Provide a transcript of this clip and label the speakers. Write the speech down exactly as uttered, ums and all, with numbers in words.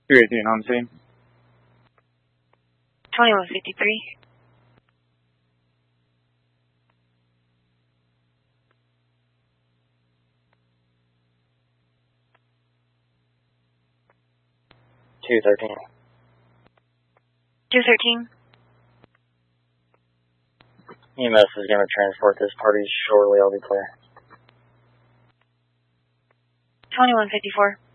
Speaker 1: two eighteen on scene.
Speaker 2: twenty-one fifty-three.
Speaker 3: two thirteen.
Speaker 2: two thirteen.
Speaker 3: E M S is going to transport this party shortly. I'll be clear.
Speaker 2: twenty-one fifty-four.